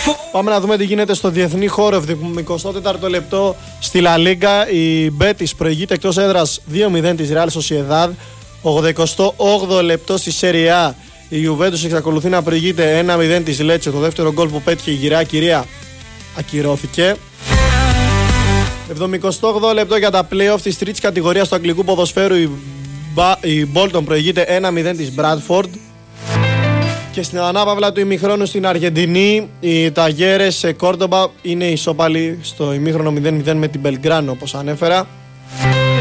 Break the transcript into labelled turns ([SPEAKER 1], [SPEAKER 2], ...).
[SPEAKER 1] Πάμε να δούμε τι γίνεται στο διεθνή χώρο. 24ο λεπτό στη Λα Λίγκα. Η Μπέτις προηγείται εκτός έδρας 2-0 της Real Sociedad. 88ο λεπτό στη Serie A. Η Juventus εξακολουθεί να προηγείται 1-0 της Λέτσε. Το δεύτερο γκολ που πέτυχε η γυραιά κυρία ακυρώθηκε. 78ο λεπτό για τα play-off της τρίτης κατηγορίας του αγγλικού ποδοσφαίρου. Η Bolton προηγείται 1-0 της Bradford. Και στην ανάπαυλα του ημιχρόνου στην Αργεντινή, οι Ταγέρες σε Κόρντομπα είναι ισόπαλοι στο ημίχρονο 0-0 με την Μπελγκράνο, όπως ανέφερα.